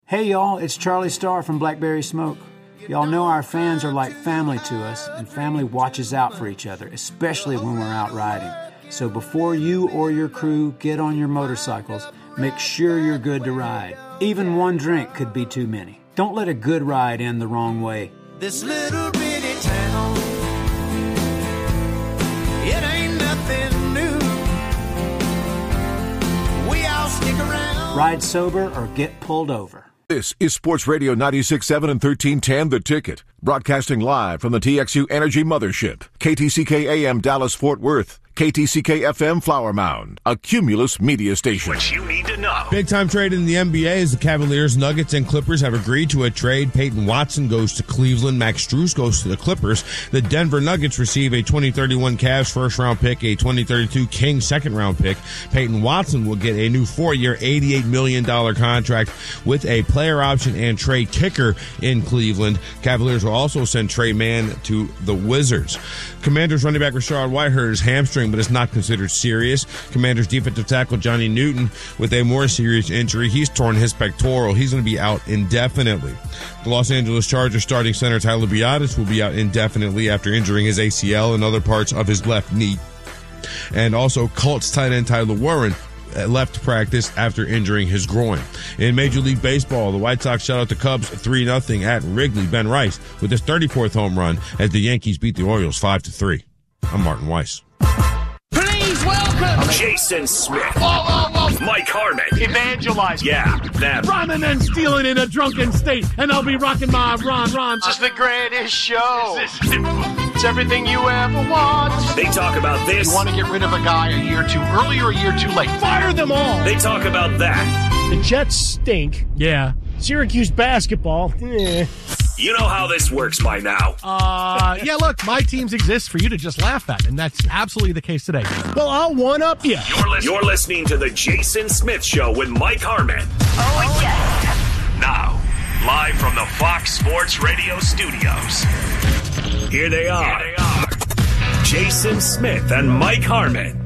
Hey y'all, it's Charlie Starr from Blackberry Smoke. Y'all know our fans are like family to us, and family watches out for each other, especially when we're out riding. So before you or your crew get on your motorcycles, make sure you're good to ride. Even one drink could be too many. Don't let a good ride end the wrong way. This little bitty town, it ain't nothing new. We all stick around. Ride sober or get pulled over. This is Sports Radio 96.7 and 1310 The Ticket, broadcasting live from the TXU Energy Mothership, KTCK AM Dallas Fort Worth, KTCK FM Flower Mound, a Cumulus media station. What you need to know. Big time trade in the NBA as the Cavaliers, Nuggets, and Clippers have agreed to a trade. Peyton Watson goes to Cleveland. Max Strus goes to the Clippers. The Denver Nuggets receive a 2031 Cavs first-round pick, a 2032 Kings second-round pick. Peyton Watson will get a new 4-year, $88 million contract with a player option and trade kicker in Cleveland. Cavaliers will also send Trey Mann to the Wizards. Commanders running back Rashard White hurt his hamstring, but it's not considered serious. Commanders defensive tackle Johnny Newton with a more serious injury. He's torn his pectoral. He's going to be out indefinitely. The Los Angeles Chargers starting center Tyler Biadasz will be out indefinitely after injuring his ACL and other parts of his left knee. And also Colts tight end Tyler Warren left practice after injuring his groin. In Major League Baseball, the White Sox shut out the Cubs 3-0 at Wrigley. Ben Rice with his 34th home run as the Yankees beat the Orioles 5-3. I'm Martin Weiss. Please welcome Jason Smith. Mike Harmon. Evangelize. Yeah, them. Rhyming and stealing in a drunken state, and I'll be rocking my rhyme. This is the greatest show. It's everything you ever want. They talk about this. You want to get rid of a guy a year too early or a year too late? Fire them all. They talk about that. The Jets stink. Yeah. Syracuse basketball. You know how this works by now. Yeah, look, my teams exist for you to just laugh at, and that's absolutely the case today. Well, I'll one-up you. You're listening to The Jason Smith Show with Mike Harmon. Oh, yeah. Now, live from the Fox Sports Radio studios. Here they are. Jason Smith and Mike Harmon.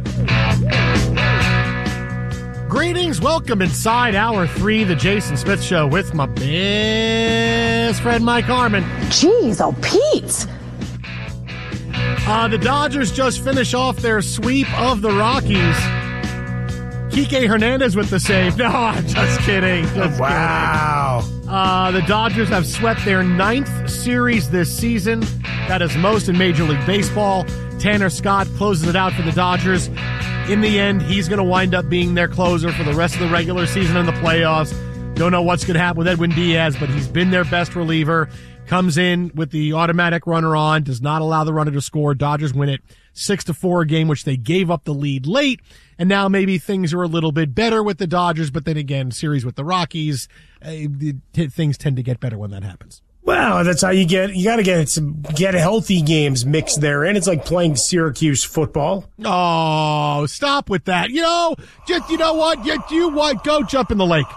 Greetings, welcome inside Hour 3, The Jason Smith Show with my best friend Mike Harmon. Jeez, oh Pete. The Dodgers just finish off their sweep of the Rockies. Kike Hernandez with the save. No, I'm just kidding. Wow. The Dodgers have swept their 9th series this season. That is most in Major League Baseball. Tanner Scott closes it out for the Dodgers. In the end, he's going to wind up being their closer for the rest of the regular season and the playoffs. Don't know what's going to happen with Edwin Diaz, but he's been their best reliever. Comes in with the automatic runner on, does not allow the runner to score. Dodgers win it 6-4, a game which they gave up the lead late. And now maybe things are a little bit better with the Dodgers, but then again, series with the Rockies, things tend to get better when that happens. Well, that's how you got to get healthy games mixed there in. It's like playing Syracuse football. Oh, stop with that. You know what? Go jump in the lake.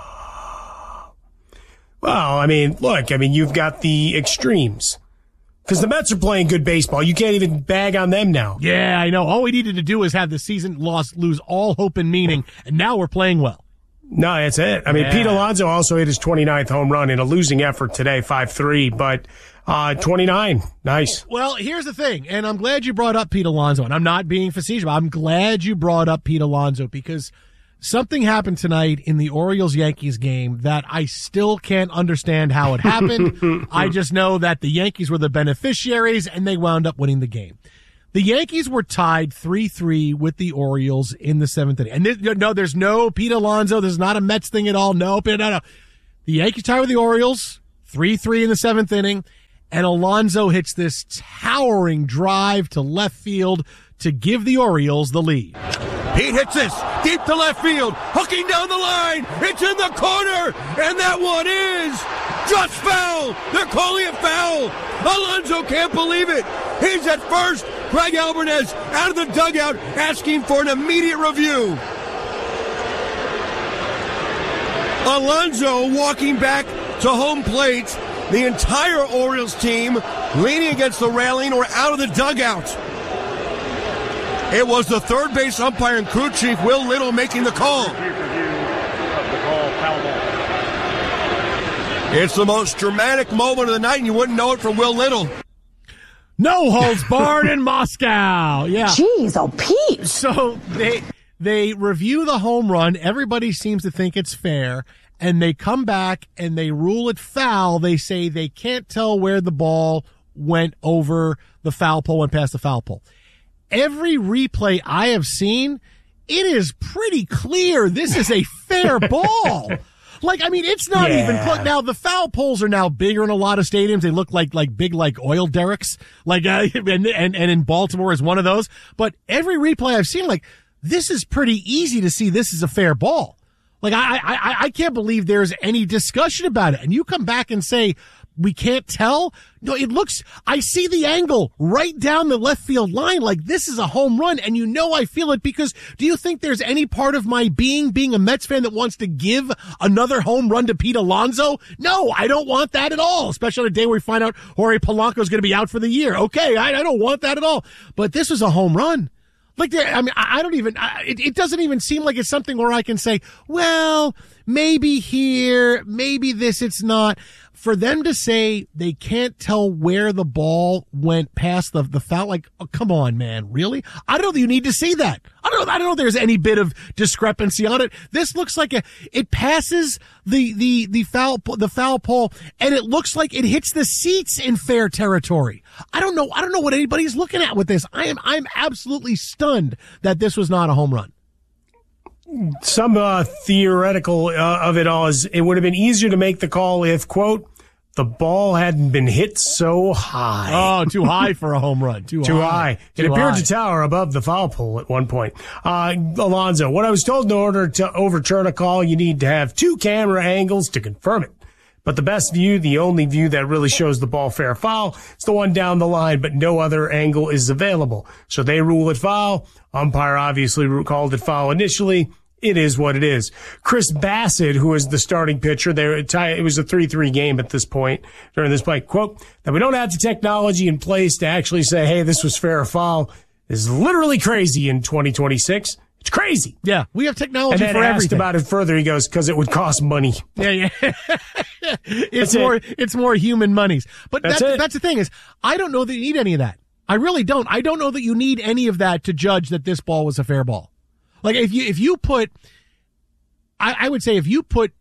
Well, I mean, you've got the extremes. Because the Mets are playing good baseball. You can't even bag on them now. Yeah, I know. All we needed to do was have the season lose all hope and meaning, and now we're playing well. No, that's it. I mean, Pete Alonso also hit his 29th home run in a losing effort today, 5-3, but 29. Nice. Well, here's the thing, and I'm glad you brought up Pete Alonso, and I'm not being facetious, but I'm glad you brought up Pete Alonso because something happened tonight in the Orioles-Yankees game that I still can't understand how it happened. I just know that the Yankees were the beneficiaries, and they wound up winning the game. The Yankees were tied 3-3 with the Orioles in the 7th inning. And there's no Pete Alonso. This is not a Mets thing at all. No. The Yankees tied with the Orioles 3-3 in the 7th inning. And Alonso hits this towering drive to left field to give the Orioles the lead. Pete hits this deep to left field, hooking down the line. It's in the corner, and that one is just foul. They're calling it foul. Alonso can't believe it. He's at first. Craig Alvarez out of the dugout asking for an immediate review. Alonso walking back to home plate. The entire Orioles team leaning against the railing or out of the dugout. It was the third base umpire and crew chief, Will Little, making the call. It's the most dramatic moment of the night, and you wouldn't know it from Will Little. No holds barred in Moscow. Yeah. Jeez, oh, Pete. So they review the home run. Everybody seems to think it's fair, and they come back and they rule it foul. They say they can't tell where the ball went over the foul pole, went past the foul pole. Every replay I have seen, it is pretty clear this is a fair ball. Like, I mean, it's not even close. Now, the foul poles are now bigger in a lot of stadiums. They look like big, like oil derricks. Like, and in Baltimore is one of those. But every replay I've seen, like, this is pretty easy to see this is a fair ball. Like, I can't believe there's any discussion about it. And you come back and say, we can't tell? No, it looks, I see the angle right down the left field line. Like, this is a home run. And you know I feel it because do you think there's any part of my being a Mets fan that wants to give another home run to Pete Alonso? No, I don't want that at all. Especially on a day where we find out Jorge Polanco is going to be out for the year. Okay, I don't want that at all. But this was a home run. Like, I mean, I don't even, it doesn't even seem like it's something where I can say, well, maybe here, maybe this, it's not. For them to say they can't tell where the ball went past the foul, like, oh, come on, man, really? I don't know that you need to see that. I don't know if there's any bit of discrepancy on it. This looks like it passes the foul pole, and it looks like it hits the seats in fair territory. I don't know what anybody's looking at with this. I'm absolutely stunned that this was not a home run. Some theoretical of it all is it would have been easier to make the call if, quote, the ball hadn't been hit so high. Oh, too high for a home run. Too high. It appeared to tower above the foul pole at one point. Alonso, what I was told, in order to overturn a call, you need to have 2 camera angles to confirm it. But the best view, the only view that really shows the ball fair foul, is the one down the line, but no other angle is available. So they rule it foul. Umpire obviously called it foul initially. It is what it is. Chris Bassett, who is the starting pitcher, it was a 3-3 game at this point during this play. Quote, that we don't have the technology in place to actually say, hey, this was fair or foul is literally crazy in 2026. It's crazy. Yeah, we have technology for everything. And then asked about it further, he goes, because it would cost money. Yeah. It's more human monies. But that's the thing is, I don't know that you need any of that. I really don't. I don't know that you need any of that to judge that this ball was a fair ball. Like, if you put, I would say if you put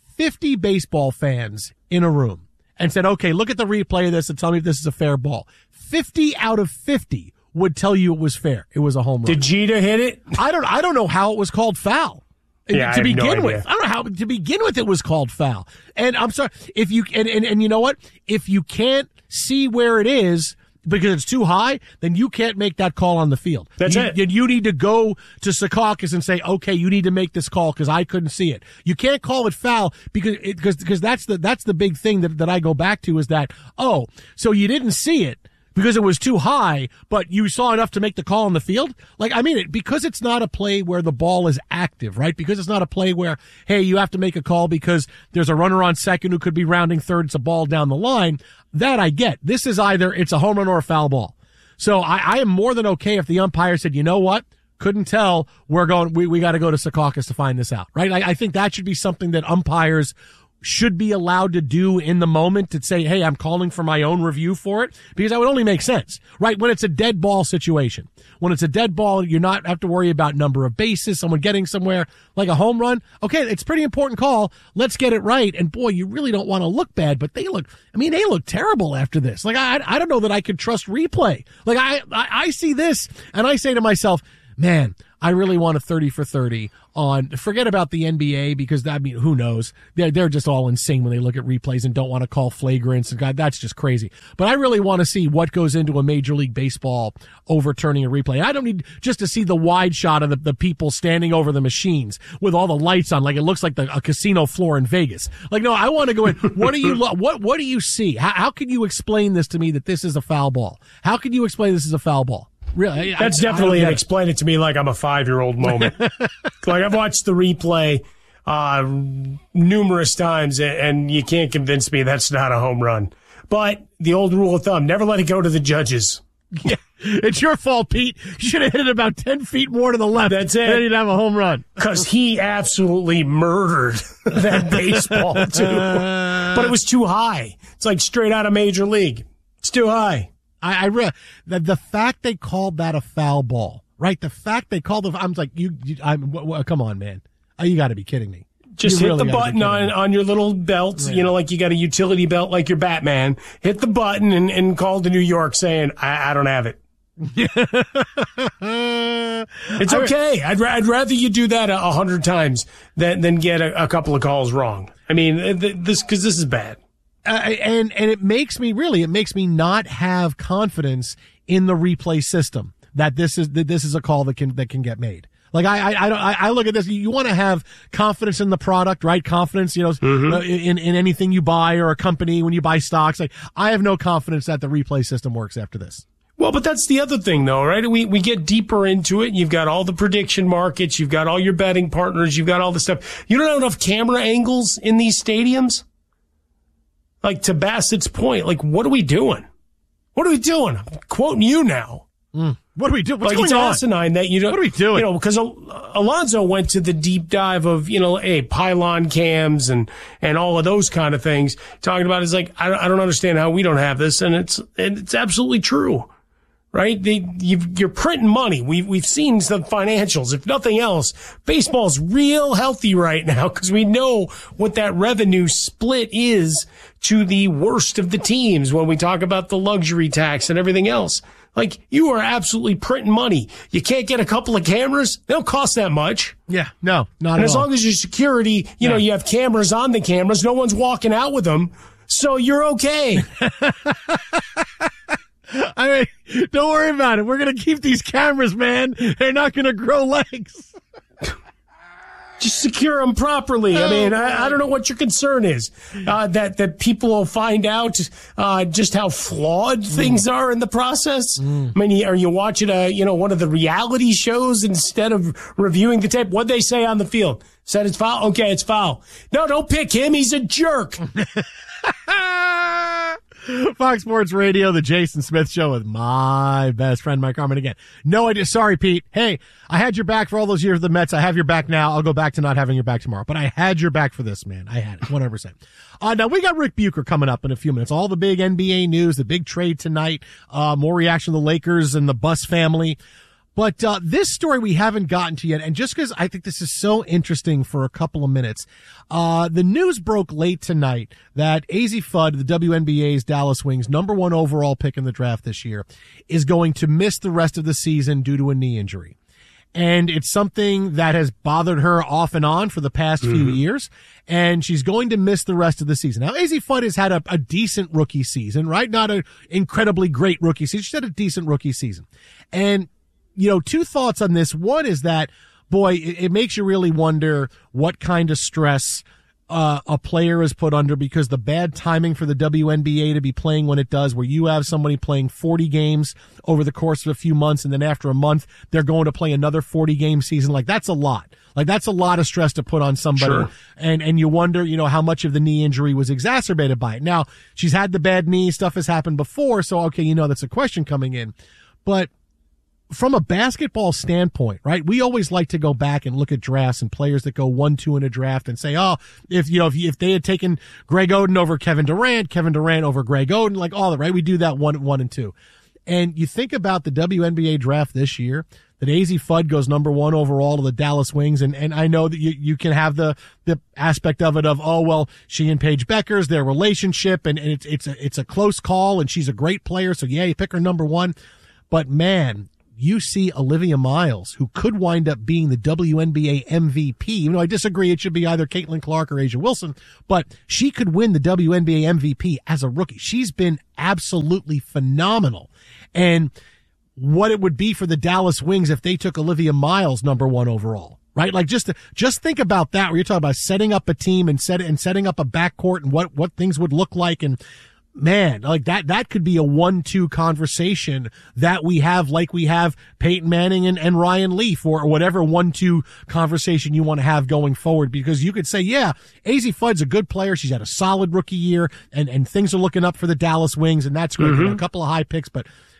50 baseball fans in a room and said, okay, look at the replay of this and tell me if this is a fair ball, 50 out of 50 would tell you it was fair. It was a home run. Did Jeter hit it? I don't know how it was called foul. Yeah, to begin with. I don't know how to begin with it was called foul. And I'm sorry, if you, and you know what? If you can't see where it is, because it's too high, then you can't make that call on the field. That's it. You need to go to Secaucus and say, okay, you need to make this call because I couldn't see it. You can't call it foul because that's the big thing that I go back to is that, oh, so you didn't see it because it was too high, but you saw enough to make the call on the field? Like, I mean, because it's not a play where the ball is active, right? Because it's not a play where, hey, you have to make a call because there's a runner on second who could be rounding third. It's a ball down the line. That I get. This is either it's a home run or a foul ball. So I am more than okay if the umpire said, you know what? Couldn't tell. We got to go to Secaucus to find this out, right? I think that should be something that umpires should be allowed to do in the moment to say, hey, I'm calling for my own review for it, because that would only make sense, right? When it's a dead ball situation. When it's a dead ball, you're not have to worry about number of bases, someone getting somewhere like a home run. Okay, it's a pretty important call. Let's get it right. And boy, you really don't want to look bad, but they look terrible after this. Like, I don't know that I could trust replay. Like, I see this and I say to myself, man, I really want a 30 for 30 on, forget about the NBA because, I mean, who knows? They're just all insane when they look at replays and don't want to call flagrants. And God, that's just crazy. But I really want to see what goes into a Major League Baseball overturning a replay. I don't need just to see the wide shot of the people standing over the machines with all the lights on, like it looks like a casino floor in Vegas. Like, no, I want to go in. What do you see? How can you explain this to me that this is a foul ball? How can you explain this is a foul ball? Really? That's definitely an explain it to me like I'm a 5-year-old moment. Like, I've watched the replay numerous times, and you can't convince me that's not a home run. But the old rule of thumb, never let it go to the judges. Yeah, it's your fault, Pete. You should have hit it about 10 feet more to the left. That's it. Then you'd have a home run. Because he absolutely murdered that baseball, too. But it was too high. It's like straight out of Major League. It's too high. The fact they called that a foul ball, right? The fact they called I'm like, come on, man. You got to be kidding me. Just hit the button on your little belt, yeah. Like you got a utility belt like your Batman. Hit the button and call to New York saying, I don't have it. It's okay. I'd rather you do that 100 times than get a couple of calls wrong. I mean, this is bad. And it makes me not have confidence in the replay system that this is a call that can get made. Like I look at this. You want to have confidence in the product, right? Confidence, in anything you buy or a company when you buy stocks. Like I have no confidence that the replay system works after this. Well, but that's the other thing, though, right? We get deeper into it. You've got all the prediction markets. You've got all your betting partners. You've got all the stuff. You don't have enough camera angles in these stadiums. Like to Bassett's point, like what are we doing? What are we doing? I'm quoting you now. What do we do? What's going it's on? asinine that you don't. What are we doing? Because Alonso went to the deep dive of pylon cams and all of those kind of things. Talking about is like I don't understand how we don't have this, and it's absolutely true, right? You're printing money. We've seen the financials. If nothing else, baseball's real healthy right now because we know what that revenue split is to the worst of the teams when we talk about the luxury tax and everything else. Like, you are absolutely printing money. You can't get a couple of cameras. They don't cost that much. Yeah, no, not at all. And as long as your security, you have cameras on the cameras, no one's walking out with them, so you're okay. I mean, don't worry about it. We're going to keep these cameras, man. They're not going to grow legs. Just secure them properly. I mean, I don't know what your concern is. That people will find out just how flawed things are in the process. I mean, are you watching one of the reality shows instead of reviewing the tape? What'd they say on the field? Said it's foul? Okay, it's foul. No, don't pick him. He's a jerk. Fox Sports Radio, the Jason Smith Show with my best friend, Mike Harmon again. No idea. Sorry, Pete. Hey, I had your back for all those years of the Mets. I have your back now. I'll go back to not having your back tomorrow. But I had your back for this, man. I had it, 100%. Now, we got Rick Bucher coming up in a few minutes. All the big NBA news, the big trade tonight, more reaction to the Lakers and the Buss family. But this story we haven't gotten to yet, and just because I think this is so interesting for a couple of minutes, the news broke late tonight that AZ Fudd, the WNBA's Dallas Wings #1 overall pick in the draft this year, is going to miss the rest of the season due to a knee injury. And it's something that has bothered her off and on for the past few years, and she's going to miss the rest of the season. Now, AZ Fudd has had a decent rookie season, right? Not an incredibly great rookie season. She's had a decent rookie season. And two thoughts on this. One is that, boy, it makes you really wonder what kind of stress a player is put under, because the bad timing for the WNBA to be playing when it does, where you have somebody playing 40 games over the course of a few months, and then after a month, they're going to play another 40-game season. Like, that's a lot. Like, that's a lot of stress to put on somebody. Sure. And you wonder, how much of the knee injury was exacerbated by it. Now, she's had the bad knee. Stuff has happened before, so, okay, that's a question coming in. But from a basketball standpoint, right? We always like to go back and look at drafts and players that go 1-2 in a draft and say, if they had taken Greg Oden over Kevin Durant over Greg Oden, like all that, right? We do that 1 and 2. And you think about the WNBA draft this year, that AZ Fudd goes #1 overall to the Dallas Wings. And I know that you can have the aspect of it of, she and Paige Beckers, their relationship, and it's a close call, and she's a great player. So yeah, you pick her #1. But man, you see Olivia Miles, who could wind up being the WNBA MVP. Even though I disagree, it should be either Caitlin Clark or Asia Wilson, but she could win the WNBA MVP as a rookie. She's been absolutely phenomenal. And what it would be for the Dallas Wings if they took Olivia Miles #1 overall, right? Like just think about that, where you're talking about setting up a team and setting up a backcourt and what things would look like. And man, like that could be a 1-2 conversation that we have, like we have Peyton Manning and Ryan Leaf, or whatever 1-2 conversation you want to have going forward. Because you could say, yeah, AZ Fudd's a good player. She's had a solid rookie year, and things are looking up for the Dallas Wings, and that's great. A couple of high picks, but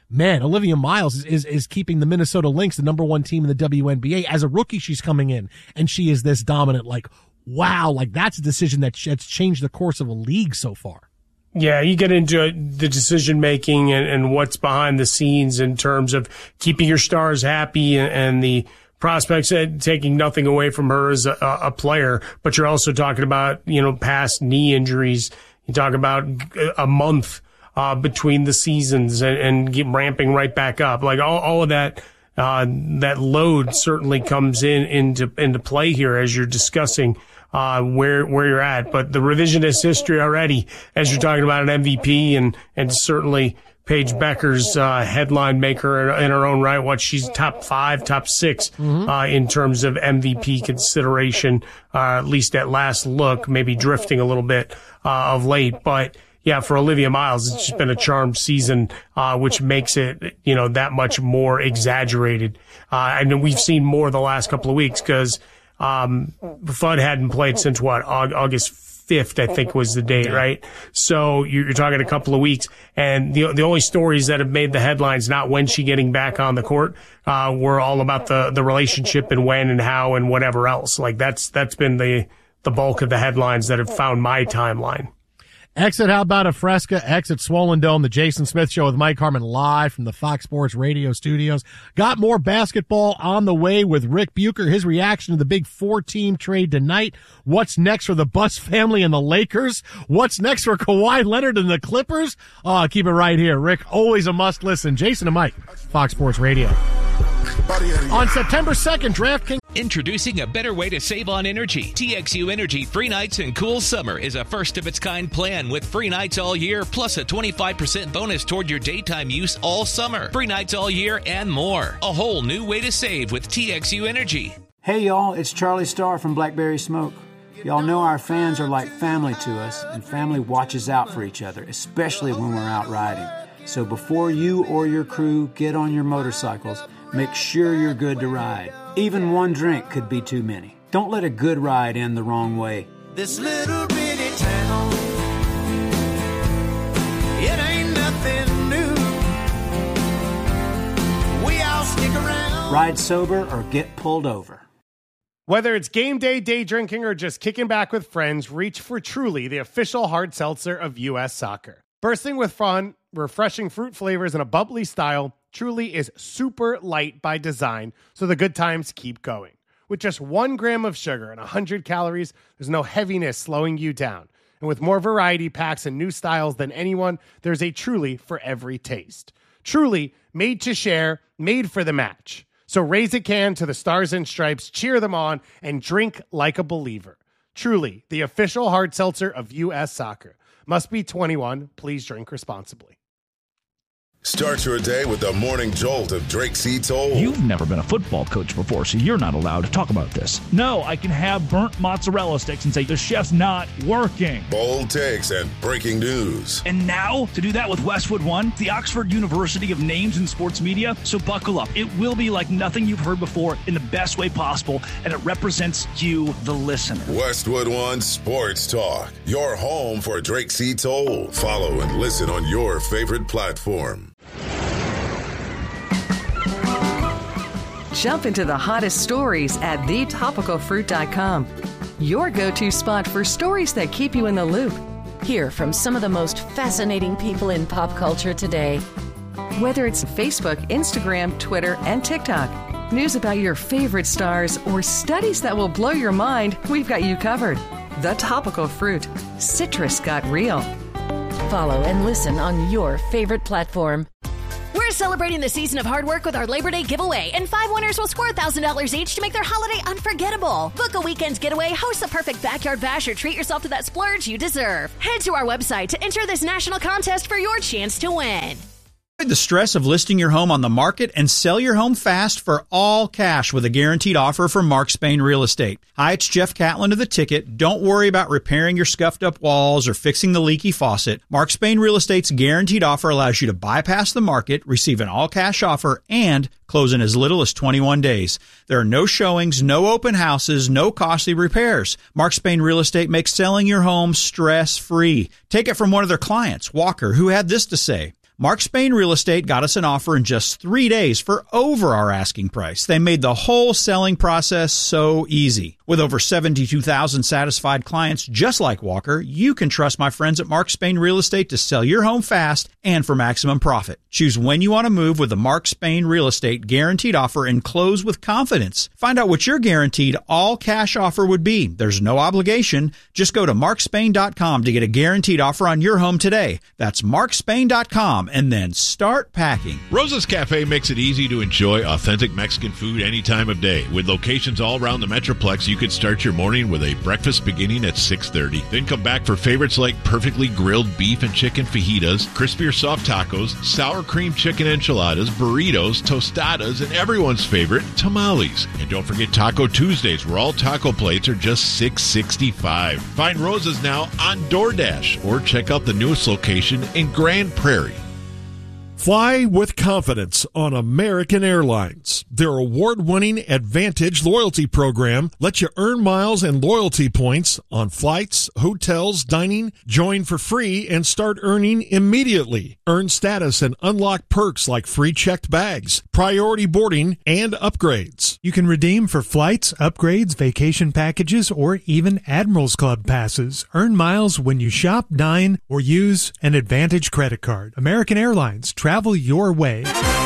man, Olivia Miles is keeping the Minnesota Lynx the number one team in the WNBA. As a rookie, she's coming in, and she is this dominant. Like, wow, like that's a decision that's changed the course of a league so far. Yeah, you get into the decision-making and what's behind the scenes in terms of keeping your stars happy and the prospects, taking nothing away from her as a player, but you're also talking about, past knee injuries. You talk about a month between the seasons and ramping right back up. Like all of that, that load certainly comes into play here as you're discussing where you're at. But the revisionist history already, as you're talking about an MVP and certainly Paige Becker's headline maker in her own right. What, she's top 5, top 6 in terms of MVP consideration, at least at last look, maybe drifting a little bit of late. But yeah, for Olivia Miles, it's just been a charmed season, which makes it, that much more exaggerated. And we've seen more the last couple of weeks because Fudd hadn't played since August 5th, I think was the date, right? So you're talking a couple of weeks, and the only stories that have made the headlines, not when she getting back on the court, were all about the relationship and when and how and whatever else. Like that's been the bulk of the headlines that have found my timeline. Exit How About a Fresca, Exit Swollen Dome, the Jason Smith Show with Mike Harmon live from the Fox Sports Radio studios. Got more basketball on the way with Rick Bucher, his reaction to the big 4-team trade tonight. What's next for the Buss family and the Lakers? What's next for Kawhi Leonard and the Clippers? Keep it right here. Rick, always a must listen. Jason and Mike, Fox Sports Radio. On September 2nd, DraftKings. Introducing a better way to save on energy. TXU Energy Free Nights and Cool Summer is a first-of-its-kind plan with free nights all year, plus a 25% bonus toward your daytime use all summer. Free nights all year and more. A whole new way to save with TXU Energy. Hey, y'all, it's Charlie Starr from Blackberry Smoke. Y'all know our fans are like family to us, and family watches out for each other, especially when we're out riding. So before you or your crew get on your motorcycles, make sure you're good to ride. Even one drink could be too many. Don't let a good ride end the wrong way. This little bitty town, it ain't nothing new. We all stick around. Ride sober or get pulled over. Whether it's game day, day drinking, or just kicking back with friends, reach for Truly, the official hard seltzer of U.S. Soccer. Bursting with fun, refreshing fruit flavors, and a bubbly style, Truly is super light by design, so the good times keep going. With just 1 gram of sugar and 100 calories, there's no heaviness slowing you down. And with more variety packs and new styles than anyone, there's a Truly for every taste. Truly, made to share, made for the match. So raise a can to the Stars and Stripes, cheer them on, and drink like a believer. Truly, the official hard seltzer of U.S. Soccer. Must be 21. Please drink responsibly. Start your day with the morning jolt of Drake C. Toll. You've never been a football coach before, so you're not allowed to talk about this. No, I can have burnt mozzarella sticks and say the chef's not working. Bold takes and breaking news. And now, to do that with Westwood One, the Oxford University of Names in Sports Media. So buckle up. It will be like nothing you've heard before in the best way possible, and it represents you, the listener. Westwood One Sports Talk, your home for Drake C. Toll. Follow and listen on your favorite platform. Jump into the hottest stories at thetopicalfruit.com. Your go-to spot for stories that keep you in the loop. Hear from some of the most fascinating people in pop culture today. Whether it's Facebook, Instagram, Twitter, and TikTok, news about your favorite stars, or studies that will blow your mind, we've got you covered. The Topical Fruit. Citrus got real. Follow and listen on your favorite platform. We're celebrating the season of hard work with our Labor Day giveaway, and 5 winners will score $1,000 each to make their holiday unforgettable. Book a weekend getaway, host the perfect backyard bash, or treat yourself to that splurge you deserve. Head to our website to enter this national contest for your chance to win. Avoid the stress of listing your home on the market and sell your home fast for all cash with a guaranteed offer from Mark Spain Real Estate. Hi, it's Jeff Catlin of The Ticket. Don't worry about repairing your scuffed up walls or fixing the leaky faucet. Mark Spain Real Estate's guaranteed offer allows you to bypass the market, receive an all cash offer, and close in as little as 21 days. There are no showings, no open houses, no costly repairs. Mark Spain Real Estate makes selling your home stress-free. Take it from one of their clients, Walker, who had this to say. Mark Spain Real Estate got us an offer in just 3 days for over our asking price. They made the whole selling process so easy. With over 72,000 satisfied clients just like Walker, you can trust my friends at Mark Spain Real Estate to sell your home fast and for maximum profit. Choose when you want to move with the Mark Spain Real Estate Guaranteed Offer and close with confidence. Find out what your guaranteed all-cash offer would be. There's no obligation. Just go to markspain.com to get a guaranteed offer on your home today. That's markspain.com and then start packing. Rosa's Cafe makes it easy to enjoy authentic Mexican food any time of day. With locations all around the Metroplex, you could start your morning with a breakfast beginning at 6:30. Then come back for favorites like perfectly grilled beef and chicken fajitas, crispy or soft tacos, sour cream chicken enchiladas, burritos, tostadas, and everyone's favorite, tamales. And don't forget Taco Tuesdays, where all taco plates are just $6.65. Find Rosa's now on DoorDash or check out the newest location in Grand Prairie. Fly with confidence on American Airlines. Their award-winning Advantage loyalty program lets you earn miles and loyalty points on flights, hotels, dining. Join for free and start earning immediately. Earn status and unlock perks like free checked bags, priority boarding, and upgrades. You can redeem for flights, upgrades, vacation packages, or even Admirals Club passes. Earn miles when you shop, dine, or use an Advantage credit card. American Airlines. Travel your way.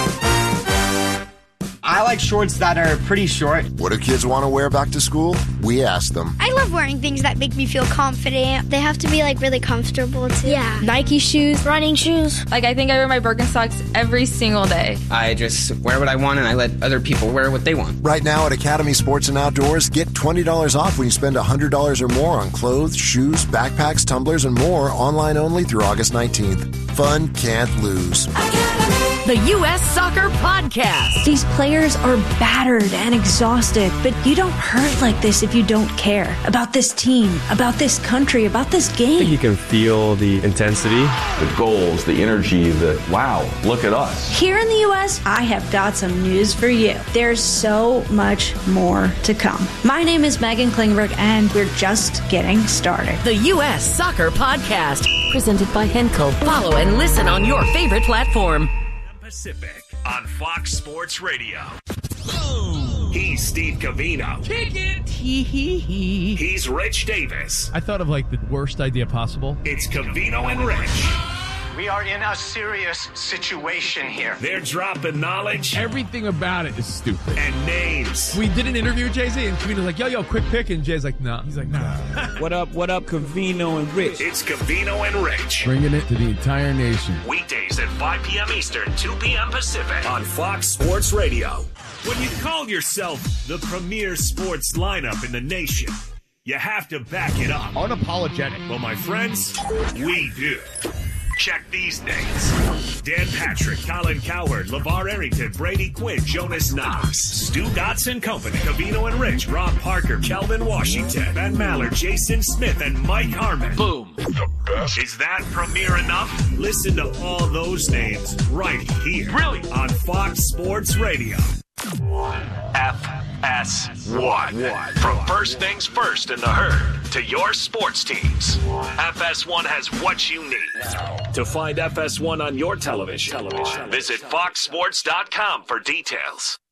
I like shorts that are pretty short. What do kids want to wear back to school? We ask them. I love wearing things that make me feel confident. They have to be like really comfortable too. Yeah. Nike shoes, running shoes. Like I think I wear my Birkenstocks every single day. I just wear what I want and I let other people wear what they want. Right now at Academy Sports and Outdoors, get $20 off when you spend $100 or more on clothes, shoes, backpacks, tumblers, and more online only through August 19th. Fun can't lose. The U.S. Soccer Podcast. These players are battered and exhausted, but you don't hurt like this if you don't care about this team, about this country, about this game. I think you can feel the intensity, the goals, the energy, the wow, look at us. Here in the U.S., I have got some news for you. There's so much more to come. My name is Megan Klingberg, and we're just getting started. The U.S. Soccer Podcast, presented by Henkel. Follow and listen on your favorite platform. Pacific on Fox Sports Radio. He's Steve Covino. Kick it! He's Rich Davis. I thought of like the worst idea possible. It's Covino and Rich. We are in a serious situation here. They're dropping knowledge. Everything about it is stupid. And names. We did an interview with Jay-Z, and Covino's like, yo, quick pick. And Jay's like, nah. He's like, nah. What up, Covino and Rich? It's Covino and Rich. Bringing it to the entire nation. Weekdays at 5 p.m. Eastern, 2 p.m. Pacific on Fox Sports Radio. When you call yourself the premier sports lineup in the nation, you have to back it up. Unapologetic. Well, my friends, we do. Check these names: Dan Patrick, Colin Cowherd, LeVar Arrington, Brady Quinn, Jonas Knox, Stu Dotson Company, Covino and Rich, Rob Parker, Kelvin Washington, Ben Maller, Jason Smith, and Mike Harmon. Boom. The best. Is that premiere enough? Listen to all those names right here. Really? On Fox Sports Radio. FS1. From first things first in the herd to your sports teams, FS1 has what you need. To find FS1 on your television, visit foxsports.com for details.